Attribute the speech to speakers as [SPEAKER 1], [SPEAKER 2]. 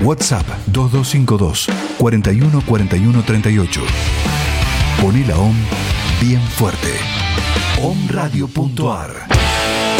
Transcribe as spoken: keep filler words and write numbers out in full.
[SPEAKER 1] WhatsApp dos dos cinco dos, cuarenta y uno, cuarenta y uno, treinta y ocho. Poné la O M bien fuerte. om radio punto a r